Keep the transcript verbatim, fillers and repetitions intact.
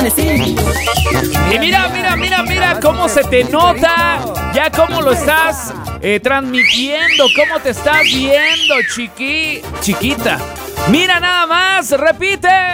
Y mira, mira, mira, mira cómo se te nota, ya cómo lo estás eh, transmitiendo, cómo te estás viendo, chiqui, chiquita. Mira nada más, repite.